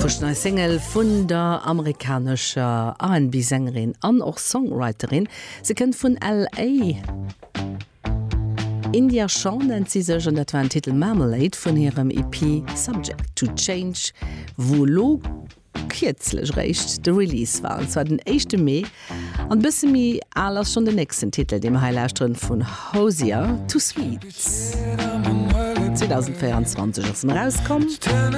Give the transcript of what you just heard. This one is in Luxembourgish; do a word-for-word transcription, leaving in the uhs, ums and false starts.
Fuschnei Single vun der amerikanischer R and B-Sängerin an och Songwriterin. Se kennt vun L A. India Shawn nennt sie sech an etwa Titel Marmalade vun ihrem E P Subject to Change, wo lo kirzlech recht de Release war. Und zwar den echte Mai an bisse mi alles schon den nächsten Titel, dem Highlight vun Hosier to Sweet. zwanzig vierundzwanzig rauskommt.